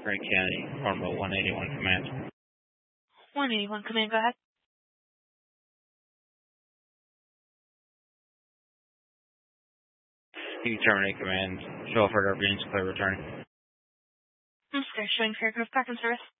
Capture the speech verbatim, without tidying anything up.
Frank County, Runway one eighty-one Command. one eighty-one Command, go ahead. You terminate command. Show for our beings clear return. I'm scared showing for aircraft back in service.